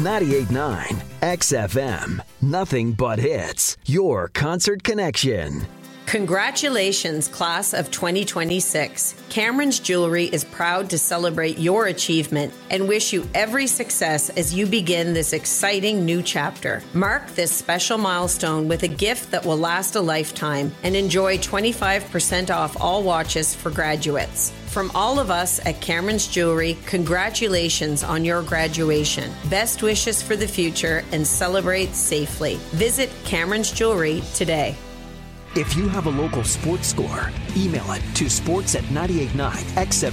98.9 XFM. Nothing but hits. Your concert connection. Congratulations, class of 2026. Cameron's Jewelry is proud to celebrate your achievement and wish you every success as you begin this exciting new chapter. Mark this special milestone with a gift that will last a lifetime and enjoy 25% off all watches for graduates. From all of us at Cameron's Jewelry, congratulations on your graduation. Best wishes for the future and celebrate safely. Visit Cameron's Jewelry today. If you have a local sports score, email it to sports@989XFM.